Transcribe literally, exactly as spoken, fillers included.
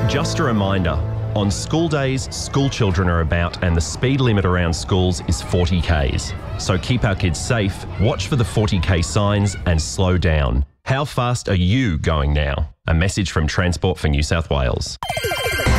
Just a reminder, on school days, school children are about and the speed limit around schools is forty kays. So keep our kids safe, watch for the forty k signs and slow down. How fast are you going now? A message from Transport for New South Wales.